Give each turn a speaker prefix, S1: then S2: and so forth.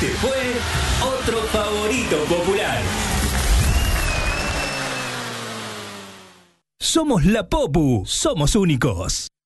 S1: Este fue otro favorito popular. Somos la Popu, somos únicos.